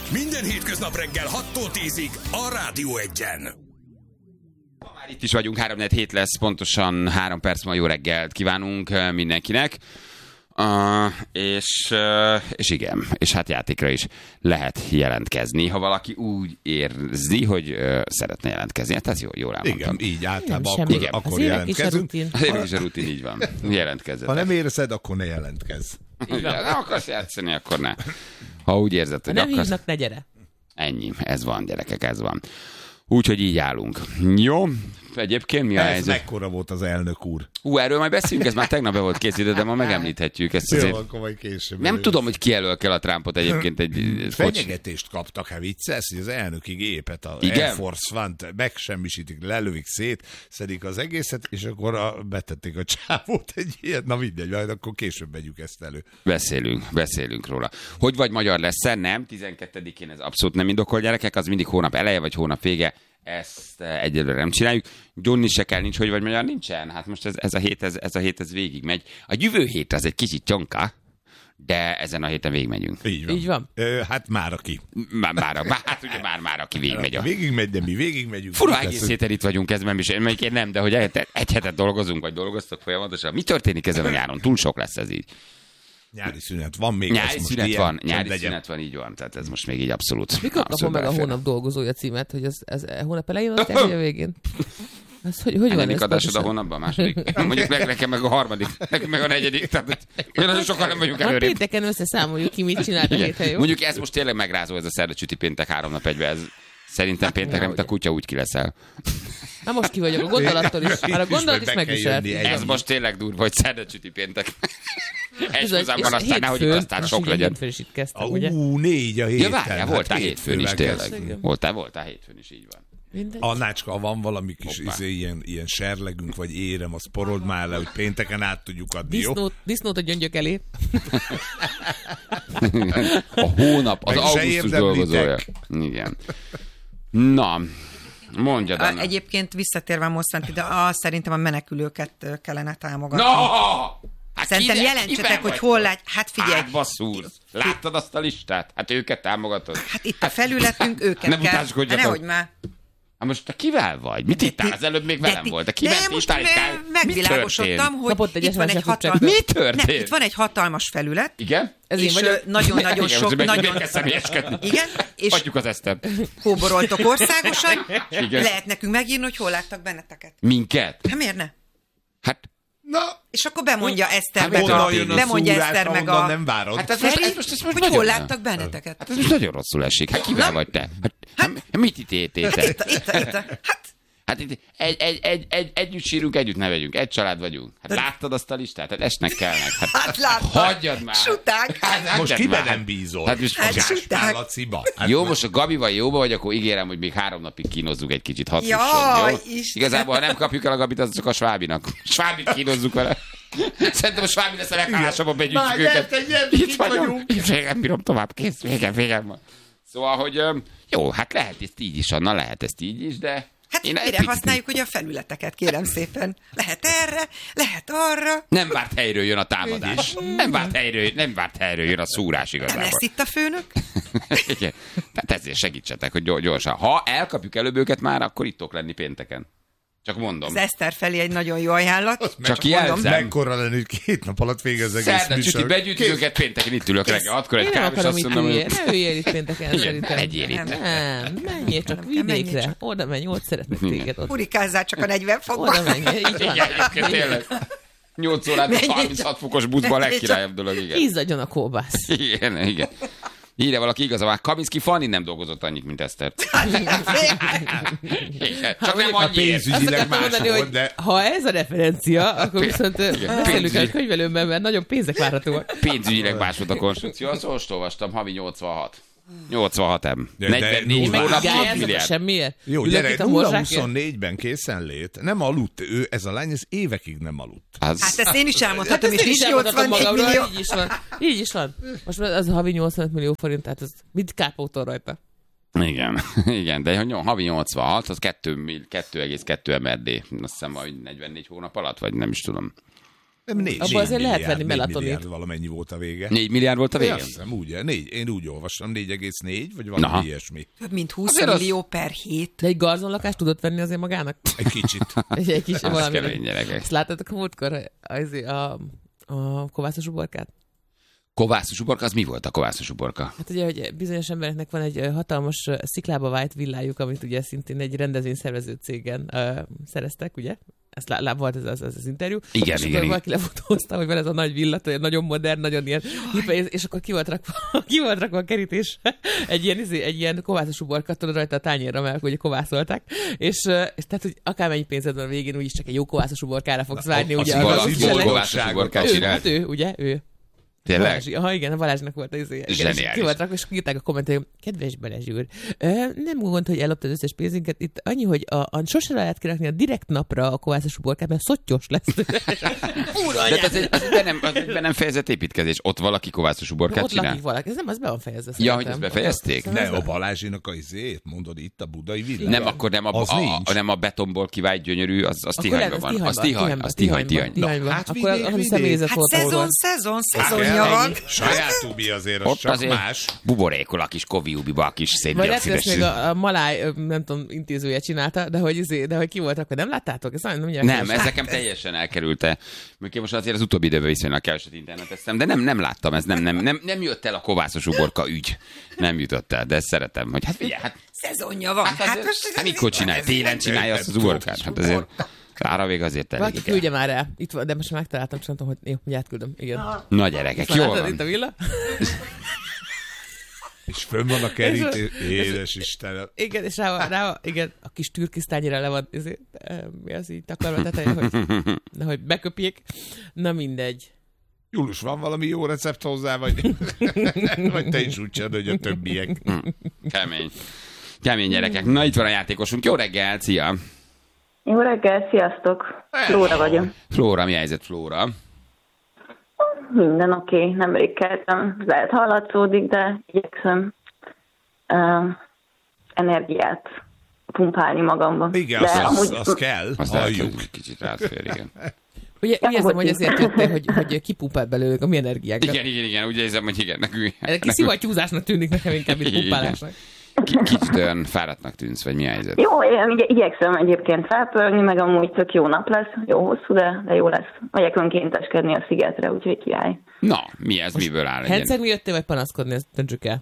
Minden hétköznap reggel 6-tól 10-ig a Rádió 1-en. Már itt is vagyunk, 3-4 lesz, pontosan 3 perc ma jó reggelt kívánunk mindenkinek. És igen, és hát játékra is lehet jelentkezni, ha valaki úgy érzi, hogy szeretne jelentkezni. Hát ez jól elmondtam. Igen, így általában akkor jelentkezünk. Az évek is a rutin, így van. Jelentkezzetek. Ha nem érzed, akkor ne jelentkezz. Ha akarsz játszani, akkor ne. Ha úgy érzed, hogy akarsz. Nem hívnak, ne gyere. Ennyi, ez van, gyerekek, ez van. Úgyhogy így állunk. Jó, egyébként mi a helyzet? Ez mekkora volt az elnök úr? Erről majd beszélünk, ez már tegnap be volt készítve, de ma megemlíthetjük ezt azért. Jó, akkor majd később. Nem tudom, hogy ki jelöl kell a Trumpot egyébként egy... Fenyegetést kaptak, ha vicces, hogy az elnöki gépet, a Air Force One-t megsemmisítik, lelövik szét, szedik az egészet, és akkor betették a csávót egy ilyet. Na mindegy, majd akkor később megyük ezt elő. Beszélünk róla. Hogy vagy magyar lesz-e? Nem, 12-én ez abszolút nem indokol, gyerekek, az mindig hónap eleje vagy hónap vége. Ezt egyelőre nem csináljuk. Gyónni se kell, nincs, hogy vagy magyar, nincsen. Hát most ez a hét végig megy. A jövő hét az egy kicsit csonka, de ezen a héten végigmegyünk. Így van. Hát már aki. Hát ugye már aki végigmegy. Végigmegy, de mi végigmegyünk. Fura egész héten itt vagyunk, ez nem is. Én nem, de hogy egy hetet dolgozunk, vagy dolgoztok folyamatosan. Mi történik ezen a nyáron? Túl sok lesz ez így. Nyári szünet van még. Nyári szünet van, így van. Tehát ez most még így abszolút. Mikor kapom meg a hónap dolgozója címet, hogy ez hónap elején vagy a végén? Ez hogy van ez? Adásod a hónapban, második? Mondjuk nekem meg a harmadik, nekem meg a negyedik. Tehát nagyon sokan nem vagyunk előrébb. Pénteken összeszámoljuk ki, mit csinált a héten, jó? Mondjuk ez most tényleg megrázó, ez a szerda csüti péntek 3 nap egybe. Ez szerintem péntekre, mint a kutya úgy ki leszel. Na most ki vagyok, a gondolattól is. Már a gondolat is megviselt. Ez most tényleg durva, hogy szerda csüti péntek. Egy hozzámban aztán nehogy itt aztán sok legyen. Hétfőn is itt kezdtem, ugye? 4 a héten. Ja, várjál, voltál hétfőn is tényleg. Voltál hétfőn is, így van. Annácska, van valami kis ilyen serlegünk, vagy érem, az porold már le, hogy pénteken át tudjuk adni, jó? Disznót a gyöngyök elé. A hónap, az augusztus dolgozója. Igen. Na, mondjad, Anna. Egyébként visszatérve Mosszanti, de szerintem a menekülőket kellene támogatni. No! Hát szerintem jelentsetek, hogy hol lát. Hát figyelj. Hát basszúr. Láttad azt a listát? Hát őket támogatod. Hát itt a felületünk, őket kell. Nehogy már. Hát most te kivel vagy? Mit ittál? Az előbb még velem volt. De kivel ittál? Megvilágosodtam, hogy itt van egy hatalmas... Mi történt? Itt van egy hatalmas felület. Igen? És nagyon-nagyon sok... Igen? És hagyjuk az Esztert. Kóboroltok országosan. Lehet nekünk megírni, hogy hol láttak benneteket. Minket? Hát miért ne? Hát... Na, és akkor bemondja Eszter meg a... Nem várod. Hát ez most hogy hol láttak benneteket? Hát ez most nagyon rosszul esik. Hát kivel vagy te? Hát mit itt értétek? Hát itt együtt sírunk, együtt nevetünk. Egy család vagyunk. Hát láttad azt a listát? Hát esnek kellnek. Hát láttad. Hagyjad már. Suták. Most kiben nem bízol? Hát suták. Jó, most a Gabival jóba vagy, akkor ígérem, hogy még 3 napig kínozzuk egy kicsit. Jaj, igazából, ha nem kapjuk el a Gabit, az csak a Svábinak. Svábit kínozzuk vele. Szerintem a Svábi lesz a leghálásabb, begyűjtjük őket. Itt vagyunk. Én nem bírom tovább. Kész, végem van. Szóval, hogy jó, hát lehet ezt így is, Anna, lehet ezt így is, de... Hát mire használjuk, hogy a felületeket, kérem szépen. Lehet erre, lehet arra. Nem várt helyről jön a támadás. Nem várt helyről jön a szúrás igazából. Nem lesz itt a főnök? Igen. Tehát ezért segítsetek, hogy gyorsan. Ha elkapjuk előbb őket már, akkor itt lenni pénteken. Csak mondom. Az Eszter felé egy nagyon jó ajánlat. Csak jelzem. Mekkora lenni, hogy 2 nap alatt végez egész műsor. Szerda csüti, begyűjtjük őket pénteken, itt ülök reggel. Akkor egy kávés, azt mondom, hogy... Ne üljél itt pénteken, szerintem. Legyél itt. Nem, menjél csak vidékre. Oda menj, ott szeretnek téged. Urikázzál csak a 40 fokban. Oda menj, így van. Tényleg. 8 órát 36 fokos buszban a legkirályabb dolog, igen. Izzadjon a kóbász. Igen. Írja valaki igazán, Kaminski Fanni nem dolgozott annyit, mint Eszter. Csak nem annyi. Pénzügyileg más volt, de... Ha ez a referencia, akkor viszont beszélünk el a könyvelőmben, mert nagyon pénzek várhatóak. Pénzügyileg más volt a konstrukció. Azt most olvastam, havi 86. 86M. 44 hónap, 6 milliárd. Semmiért? Jó, gyere, 0-24-ben készenlét. Nem aludt ő, ez a lány, ez évekig nem aludt. Hát ezt én is elmondhatom, és is 84 millió. Így is van. Most az havi 85 millió forint, tehát ez mit kárpótol rajta? Igen, de havi 86, az 2,2 MRD. Azt hiszem, hogy 44 hónap alatt, vagy nem is tudom. Nem, 4 Abban azért lehet venni 4 melatonint. milliárd valamennyi volt a vége. 4 milliárd volt a Én vége? azt hiszem, én úgy olvastam, 4,4, vagy valami ilyesmi. Több mint 20 Azért millió per hét. De egy garzonlakást tudott venni azért magának? Egy kicsit. Egy kis Az valami. kemény gyerekek. Ezt láttatok a múltkor a kovászos uborkát? Kovászos uborka, az mi volt a kovászos uborka? Hát ugye, hogy bizonyos embereknek van egy hatalmas sziklába vájt villájuk, amit ugye szintén egy rendezvényszervező cégen szereztek, ugye? Ezt volt ez az interjú. Igen, és igen. akkor valaki lefotózta, hogy van ez a nagy villa, nagyon modern, nagyon ilyen hipe, és akkor ki volt rakva a kerítés egy ilyen kovászos uborka, tudod, rajta a tányérra, mert ugye kovászolták, és tehát, hogy akármennyi pénzed van a végén, úgyis csak egy jó kovászos uborkára fogsz várni, ugye? Valaki kovászos uborkát csinált. Ő. Tényleg? Balázs, igen, a Balázsnak volt az zseniális. ki volt rakva, és írták a kommentet, kedves Balázs úr, nem gond, hogy elloptad összes pénzünket, itt annyi, hogy sose lehet kirakni a direkt napra a kovászos uborkát, mert szottyos lesz. De az egy be nem fejezett építkezés. Ott valaki kovászos uborkát Ott csinál? lakik valaki, ez nem, az be van fejezve. Ja, hogy ezt befejezték? Ne, a Balázsinak a izét, mondod itt a budai villában. Nem, akkor nem a betonból kivált gyönyörű, az Tihanyban van. Az Tihany. Hát akkor a személyzet Hát volt. szezonja van. Saját ubi azért, az Ott csak azért más. buborékol a kis koviubiba, a kis Vagy lehet, hogy széndioxides. ezt még a Maláj, nem tudom, intézője csinálta, de hogy ki volt, akkor nem láttátok? Ezt Nem, ez nekem teljesen elkerülte. Mondjuk most azért az utóbbi időben viszonylag keveset interneteztem, de nem láttam, ez nem jött el a kovászos uborka ügy. Nem jutott el, de ezt szeretem, hogy hát figyelj, Szezonja van. hát mikor csinálja? Télen csinálja azt az uborkát? Hát azért ára vég azért elég. Valaki küldje már el. Itt van, de most megtaláltam, csak nem tudom, hogy jó, átküldöm. Igen. Na gyerekek, Már jól látod van. itt a villa? És fönn van a kerítés. Édes Istenem. Igen, és rá igen, a kis türkisztányira le van, mi az így takarva teteje, hogy beköpjék. Na mindegy. Július, van valami jó recept hozzá, vagy te is úgy csinálod, hogy a többiek. Kemény gyerekek. Na itt van a játékosunk. Jó reggel, szia! Jó reggel, sziasztok! Flóra vagyok. Flóra, mi a helyzet, Flóra? Minden oké, nemrég keltem. Lehet hallatszódik, de igyekszem energiát pumpálni magamban. Igen, de az kell, Azt halljuk. kicsit rátfér, igen. Ugye úgy érzem, hogy azért jöttél, hogy kipumpált belőlük a mi energiákat. Igen, úgy érzem, hogy igen, nekünk. Ez kis szivattyúzásnak tűnik nekem inkább, mint pumpálásnak. Kicsit olyan fáradtnak tűnsz, vagy mi a helyzet? Jó, én igyekszem egyébként felpörögni, meg amúgy tök jó nap lesz. Jó hosszú, de jó lesz. Megyek önkénteskedni a szigetre, úgyhogy király. Na, mi ez, miből áll egy ilyen? Hencegni jöttél, vagy panaszkodni, ezt döntsük el.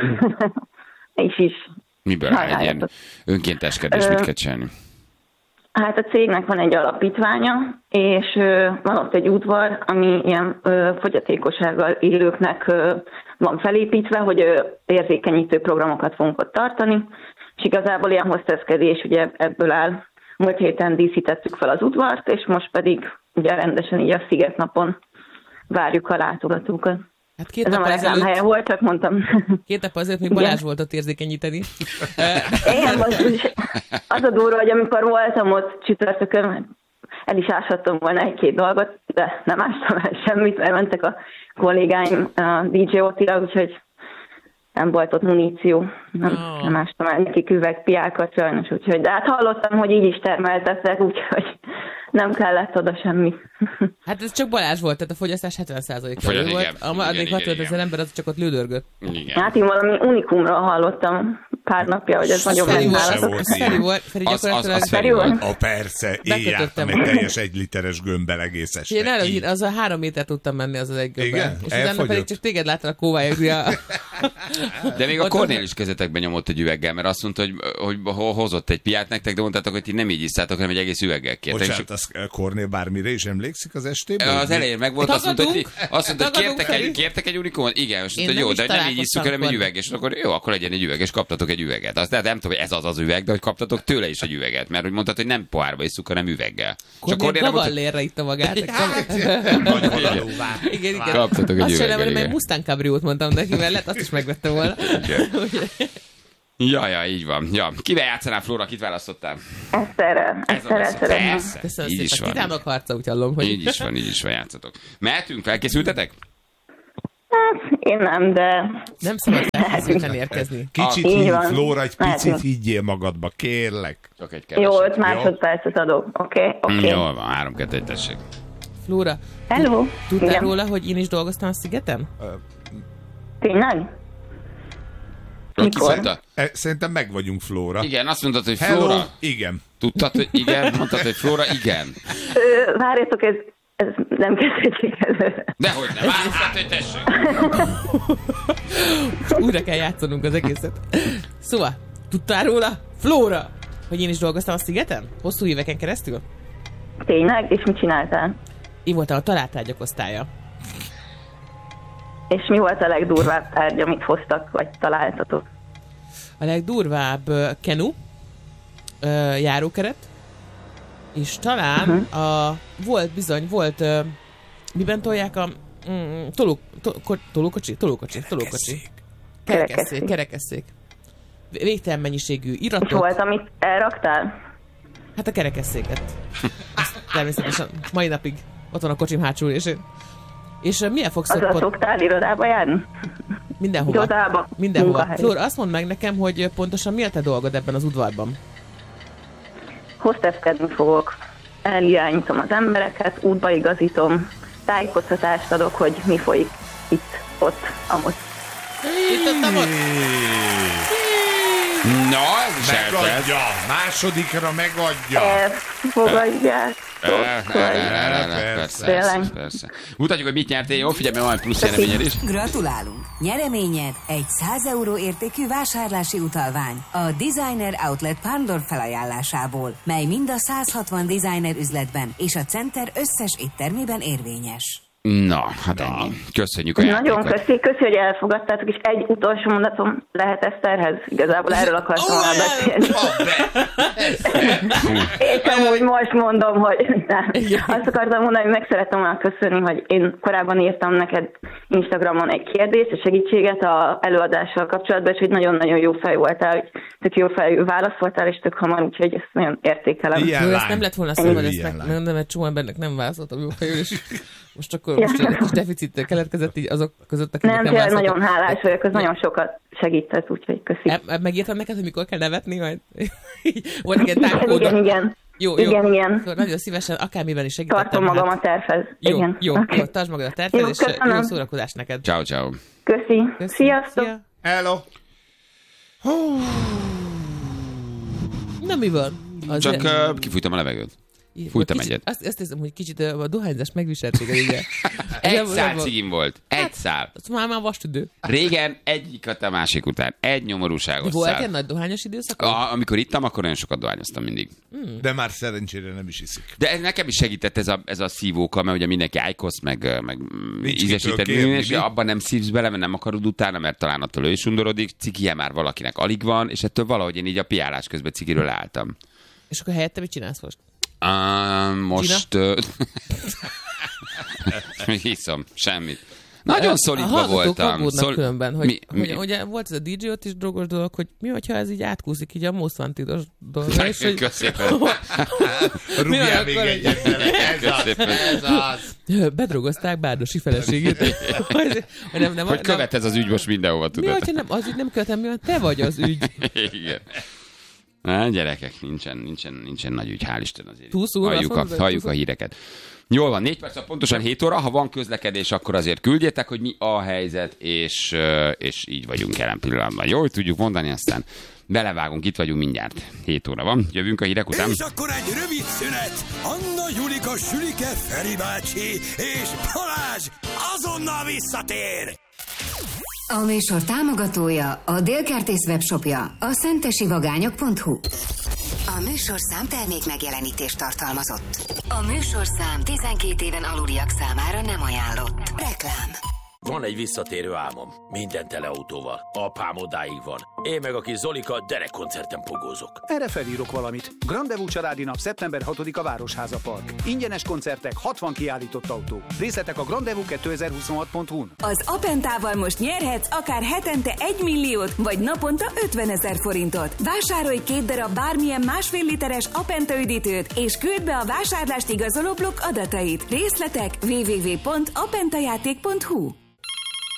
is. Miből áll egy ilyen önkénteskedés, mit kell csinálni? Hát a cégnek van egy alapítványa, és van ott egy udvar, ami ilyen fogyatékossággal élőknek van felépítve, hogy érzékenyítő programokat fogunk ott tartani, és igazából ilyen hostesskedés ugye ebből áll. Múlt héten díszítettük fel az udvart, és most pedig ugye rendesen így a Szigetnapon várjuk a látogatókat. Hát Ez nem a reklámhelye volt, csak mondtam. 2 nap azért még Balázs volt ott érzékenyíteni. Igen, az a durva, hogy amikor voltam ott csütörtökön, el is áshattam volna 1-2 dolgot, de nem ástam el semmit, mert mentek a kollégáim a DJ Otira, úgyhogy nem volt ott muníció. Nem ástam el nekik üvegpiákat sajnos, úgyhogy, de hát hallottam, hogy így is termeltettek, úgyhogy nem kellett oda semmi. Hát ez csak Balázs volt, tehát a fogyasztás 70%-a volt. Addig 65 000 ember az csak ott lődörgött. Igen. Hát én valami unikumról hallottam pár napja, hogy ez nagyon megnálatok. Feri volt. Feri volt. Persze, én jártam egy teljes 1 literes gömbbel egész este. Én az a 3 méter tudtam menni, az egy gömbben. Igen? És utána pedig csak téged láttam a kóvályokra. De még a Cornélis kezetekbe nyomott egy üveggel, mert azt mondta, hogy hozott egy piát nektek, de mondtátok, hogy ti nem így iszátok, hanem egy egész üveggel kértek. Bocsánat, az Cornél bármire is emlékszik az estében? Az elején meg volt, azt mondta, hogy kértek egy unikumot? Igen, és mondta, jó, de nem így isszuk, hanem egy üveg, és akkor jó, akkor legyen egy üveg, és kaptatok egy üveget. Azt nem tudom, hogy ez az üveg, de hogy kaptatok tőle is egy üveget, mert hogy mondtad, hogy nem pohárba isszuk, hanem üveggel. Cornél gavallérre itta magát. Igen. Kaptatok egy azt sem üveggel. mert Mustang Cabriót mondtam neki mellett, azt is megvette volna. Ja, így van. Ja. Kivel játszanál, Flóra? Kit választottál? Eszterrel szeretem. Persze, így is van. Titánok harca, úgy hallom, hogy... Így is van, játszatok. Mehetünk, felkészültetek? Hát, én nem, de... Nem szabad felkészülten érkezni. Kicsit Így higgy, van. Flóra, egy picit Mehetünk. higgyél magadba, kérlek. Csak egy Jó, keveset. 5 másodpercet adok, oké? Jól van, 3-2-1, tessék. Flóra. Hello. Tudtál Igen. róla, hogy én is dolgoztam a szigeten? Tényleg? Ki mondta? Szerintem meg vagyunk, Flóra. Igen, azt mondtad, hogy Hello. Flóra. Igen. Tudtad, hogy igen? Mondtad, hogy Flóra, igen. Várjatok, ez nem kezdődik előre. Dehogy nem, várjál, hogy tessék. Újra kell játszanunk az egészet. Szóval, tudtál róla, Flóra, hogy én is dolgoztam a szigeten? Hosszú éveken keresztül? Tényleg? És mit csináltál? Én voltam a találtárgyak osztálya. És mi volt a legdurvább tárgy, amit hoztak, vagy találtatok? A legdurvább kenu, járókeret, és talán volt, miben tolják a tolókocsi. Kerekesszék. Végtelen mennyiségű iratok. És volt, amit elraktál? Hát a kerekesszéket. Azt természetesen mai napig ott van a kocsim hátsó ülésén. És milyen fogsz Azzal szoktál irodába járni? Mindenhova. Irodába? Mindenhova. Flóra, azt mondd meg nekem, hogy pontosan mi a te dolgod ebben az udvarban? Hostesskedni fogok. Elirányítom az embereket, útba igazítom, tájékoztatást adok, hogy mi folyik itt, ott, amott. Na, ez is eltelt. Megadja. Másodikra megadja. Fogadják. Persze. Mutatjuk, hogy mit nyertél. Jó, figyelj, mert van egy plusz nyereményed is. Gratulálunk! Nyereményed egy 100 euró értékű vásárlási utalvány a Designer Outlet Pándor felajánlásából, mely mind a 160 designer üzletben és a Center összes éttermében érvényes. Na, hát ennyi. Köszönjük a játékot. Nagyon köszi, hogy elfogadtátok, és egy utolsó mondatom lehet Eszterhez. Igazából erről akartam volna beszélni. És amúgy most mondom, hogy nem. Azt akartam mondani, hogy meg szerettem volna köszönni, hogy én korábban írtam neked Instagramon egy kérdést, a segítséget az előadással kapcsolatban, és hogy nagyon-nagyon jó fej voltál, hogy tök jó fejű válasz voltál, és tök hamar, úgyhogy ezt nagyon értékelem. Ezt nem lett volna szabad, ezt nem, mert csomó embernek nem válaszoltam jó fejű, és most egy kis deficit keletkezett így azok között, akik nem tényleg nagyon hálás vagyok, az nagyon sokat segített, úgyhogy köszi. Megírtam neked, hogy mikor kell nevetni majd? Volt egy ilyen tágkóda. Igen. Jó. Igen. Nagyon szívesen, akármiben is segítettem. Tartom magam a tervhez. Jó, tartsd magad a tervhez, és jó szórakozást neked. Ciao. Köszi. Sziasztok. Hello. Na mi van? Csak kifújtam a levegőt. Fújtam egyet. Azt hiszem, hogy kicsit a dohányzást megviselték, ugye? Egy szál cigim volt. Egy szál. Az már vastüdő. Régen egyiket a másik után. Egy nyomorúságos volt szál. ilyen nagy dohányos időszak? Amikor ittam, akkor nagyon sokat dohányoztam mindig. De már szerencsére nem is iszik. De ez nekem is segített ez a szívóka, mert ugye mindenki ájkosz, meg ízesített, és abban nem szívsz bele, mert nem akarod utána, mert talán attól ő is undorodik. Cikie már valakinek alig van, és ettől valahogy én így a piálás közben cigiről álltam. És akkor helyette mit csinálsz most? Most... hiszom, semmit. Nagyon szolidba voltam. Különben, hogy ugye volt ez a DJ ott is drogos dolog, hogy mi, hogyha ez így átkúszik így a Most Wanted-os dolog. Köszépen. Rúgjál még egyet. Ez az. Bedrogozták Bárdosi feleségét. Hogy követ ez az ügy most mindenhova, tudod? Mi, hogyha az ügy nem követem, mi, te vagy az ügy. Igen. Na, gyerekek, nincsen nagy ügy, hál' Isten azért. Halljuk a híreket. Jól van, 4 perc, pontosan 7 óra. Ha van közlekedés, akkor azért küldjetek, hogy mi a helyzet, és így vagyunk jelen pillanatban. Jól tudjuk mondani, aztán belevágunk, itt vagyunk mindjárt. 7 óra van, jövünk a hírek után. És akkor egy rövid szünet. Anna, Julika, Sülike, Feri bácsi és Balázs azonnal visszatér. A műsor támogatója, a Délkertész webshopja, a szentesivagányok.hu. A műsorszám termék megjelenítést tartalmazott. A műsorszám 12 éven aluliak számára nem ajánlott. Reklám. Van egy visszatérő álmom. Minden teleautóval. Apám odáig van. Én meg a kis Zolika derekkoncerten pogózok. Erre felírok valamit. Grandevú családi nap szeptember 6-a Városháza Park. Ingyenes koncertek, 60 kiállított autó. Részletek a grandevú2026.hu-n. Az Apentával most nyerhetsz akár hetente 1 milliót, vagy naponta 50 000 forintot. Vásárolj 2 darab bármilyen 1,5 literes Apenta üdítőt, és küld be a vásárlást igazoló blokk adatait. Részletek www.apentajáték.hu.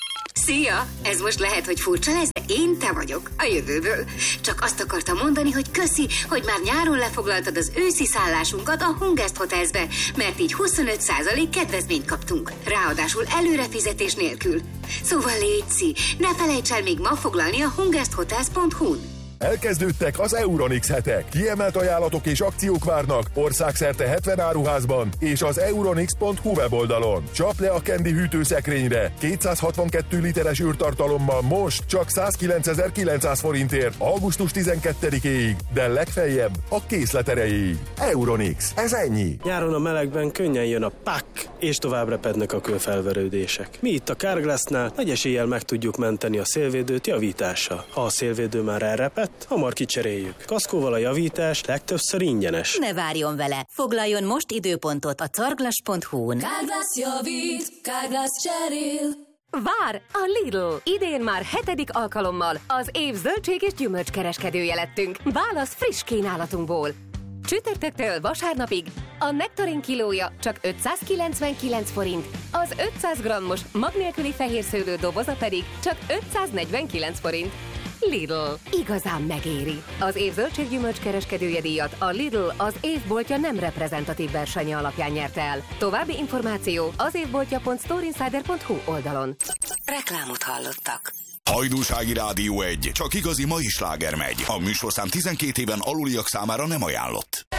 Szia! Ez most lehet, hogy furcsa lesz, de én te vagyok, a jövőből. Csak azt akartam mondani, hogy köszi, hogy már nyáron lefoglaltad az őszi szállásunkat a Hungest Hotelsbe, mert így 25% kedvezményt kaptunk. Ráadásul előrefizetés nélkül. Szóval létszi, ne felejts el még ma foglalni a hungesthotels.hu-n. Elkezdődtek az Euronix hetek. Kiemelt ajánlatok és akciók várnak országszerte 70 áruházban és az euronix.hu weboldalon. Csap le a Candy hűtőszekrényre 262 literes űrtartalommal most csak 109.900 forintért augusztus 12-éig, de legfeljebb a készlet erejéig. Euronix, ez ennyi. Nyáron a melegben könnyen jön a pak, és tovább repednek a kőfelverődések. Mi itt a Carglassnál nagy eséllyel meg tudjuk menteni a szélvédőt javítással. Ha a szélvédő már elrepett, hamar kicseréljük. Kaszkóval a javítás legtöbbször ingyenes. Ne várjon vele! Foglaljon most időpontot a carglass.hu-n. Carglass javít, Carglass cserél. Vár a Lidl! Idén már 7. alkalommal az év zöldség és gyümölcskereskedője lettünk. Válasz friss kínálatunkból. Csütörtöktől vasárnapig a nektarin kilója csak 599 forint, az 500 grammos mag nélküli fehérszőlő doboza pedig csak 549 forint. Lidl. Igazán megéri. Az év zöldséggyümölcs kereskedője díjat a Lidl az évboltja nem reprezentatív versenye alapján nyerte el. További információ az évboltja.storeinsider.hu oldalon. Reklámot hallottak. Hajdúsági Rádió 1. Csak igazi mai sláger megy. A műsorszám 12 éven aluliak számára nem ajánlott.